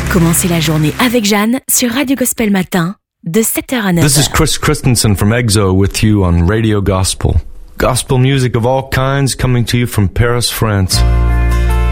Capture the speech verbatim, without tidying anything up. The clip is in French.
Commencez la journée avec Jeanne sur Radio Gospel Matin de sept heures à neuf heures. This is Chris Christensen from EXO with you on Radio Gospel. Gospel music of all kinds coming to you from Paris, France.